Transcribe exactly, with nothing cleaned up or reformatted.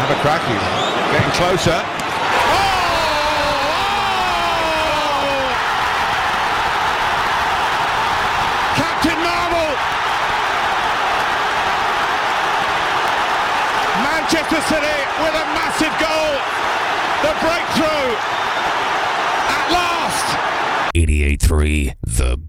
McCracken getting closer. Captain Marvel! Manchester City with a massive goal. The breakthrough at last. eighty-eight point three The